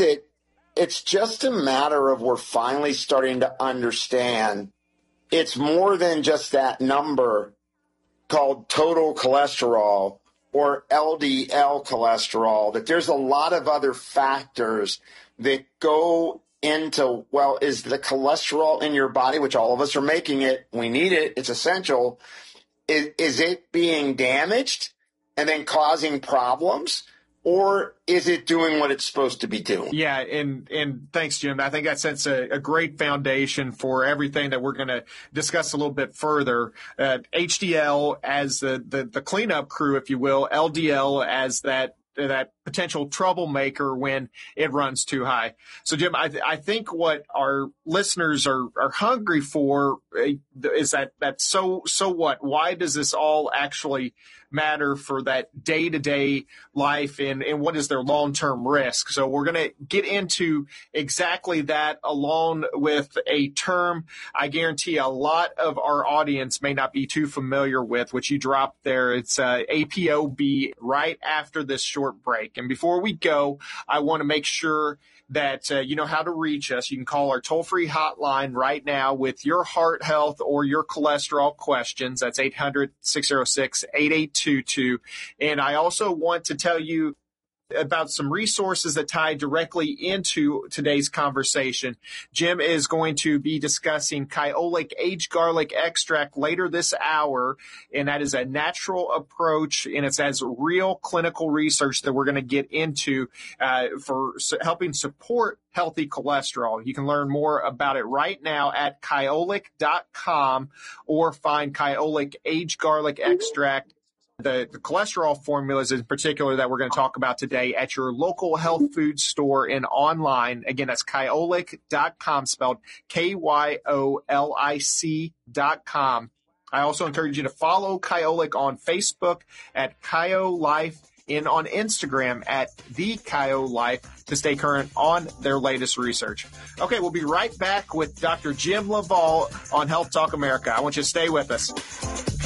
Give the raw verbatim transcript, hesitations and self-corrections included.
that it's just a matter of we're finally starting to understand it's more than just that number called total cholesterol or L D L cholesterol, that there's a lot of other factors that go into, well, is the cholesterol in your body, which all of us are making it, we need it, it's essential, is, is it being damaged and then causing problems? Or is it doing what it's supposed to be doing? Yeah, and and thanks, Jim. I think that sets a, a great foundation for everything that we're going to discuss a little bit further. Uh, H D L as the, the, the cleanup crew, if you will, L D L as that that potential troublemaker when it runs too high. So, Jim, I, th- I think what our listeners are, are hungry for is that, that so, so what? Why does this all actually matter for that day-to-day life, and, and what is their long-term risk? So we're going to get into exactly that, along with a term I guarantee a lot of our audience may not be too familiar with, which you dropped there. It's uh, A P O B right after this short break. And before we go, I want to make sure that uh, you know how to reach us. You can call our toll-free hotline right now with your heart health or your cholesterol questions. That's eight hundred, six oh six, eight eight two two. And I also want to tell you about some resources that tie directly into today's conversation. Jim is going to be discussing Kyolic aged garlic extract later this hour, and that is a natural approach, and it's as real clinical research that we're going to get into uh, for su- helping support healthy cholesterol. You can learn more about it right now at kyolic dot com or find Kyolic aged garlic extract, The, the cholesterol formulas in particular that we're going to talk about today, at your local health food store and online. Again, that's kyolic dot com, spelled K Y O L I C dot com. I also encourage you to follow Kyolic on Facebook at KyoLife and on Instagram at the KyoLife to stay current on their latest research. Okay, we'll be right back with Doctor Jim LaValle on Health Talk America. I want you to stay with us.